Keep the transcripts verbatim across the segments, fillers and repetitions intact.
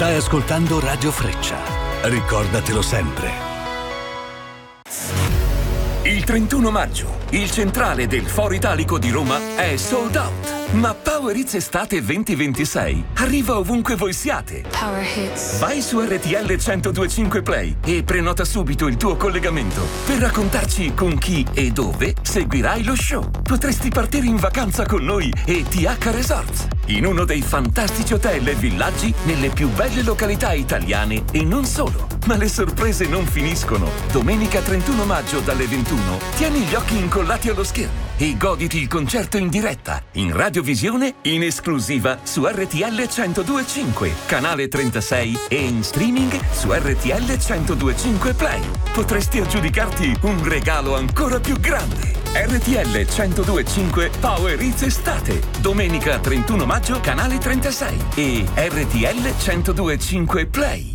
Stai ascoltando Radio Freccia. Ricordatelo sempre. Il trentuno maggio, il centrale del Foro Italico di Roma è sold out. Ma Power Hits Estate venti ventisei arriva ovunque voi siate. Power Hits. Vai su R T L centodue e cinque Play e prenota subito il tuo collegamento per raccontarci con chi e dove seguirai lo show. Potresti partire in vacanza con noi e T H Resorts, in uno dei fantastici hotel e villaggi nelle più belle località italiane e non solo. Ma le sorprese non finiscono. Domenica trentuno maggio dalle ventuno tieni gli occhi incollati allo schermo e goditi il concerto in diretta, in radiovisione, in esclusiva su R T L centodue e cinque, canale trentasei e in streaming su R T L centodue e cinque Play. Potresti aggiudicarti un regalo ancora più grande. R T L centodue e cinque Power Hits Estate, domenica trentuno maggio, canale trentasei e R T L centodue e cinque Play.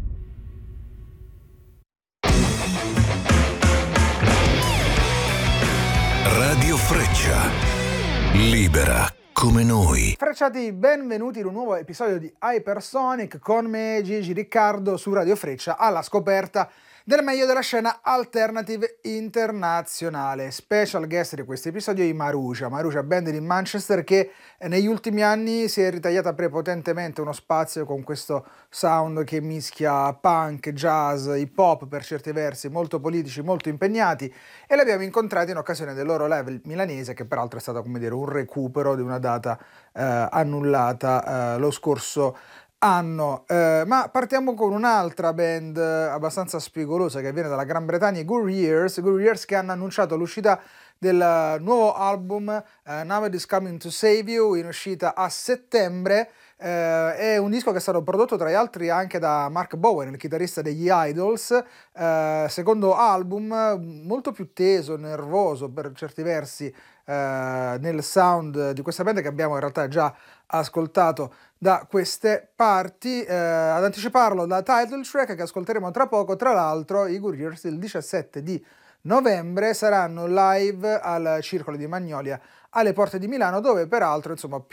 Radio Freccia, libera come noi. Frecciati, benvenuti in un nuovo episodio di Hypersonic con me Gigi Riccardo su Radio Freccia alla scoperta del meglio della scena alternative internazionale. Special guest di questo episodio è Maruja, Maruja band di Manchester che negli ultimi anni si è ritagliata prepotentemente uno spazio con questo sound che mischia punk, jazz, hip hop per certi versi, molto politici, molto impegnati, e li abbiamo incontrati in occasione del loro live milanese, che peraltro è stato, come dire, un recupero di una data eh, annullata eh, lo scorso anno. Eh, ma partiamo con un'altra band eh, abbastanza spigolosa che viene dalla Gran Bretagna, i Gooriers, Gooriers che hanno annunciato l'uscita del nuovo album uh, Now It Is Coming To Save You, in uscita a settembre. Eh, è un disco che è stato prodotto tra gli altri anche da Mark Bowen, il chitarrista degli Idols, eh, secondo album molto più teso, nervoso per certi versi eh, nel sound di questa band che abbiamo in realtà già ascoltato da queste parti. Eh, ad anticiparlo, la title track che ascolteremo tra poco. Tra l'altro i Gooriers il diciassette di novembre saranno live al Circolo di Magnolia alle porte di Milano, dove peraltro insomma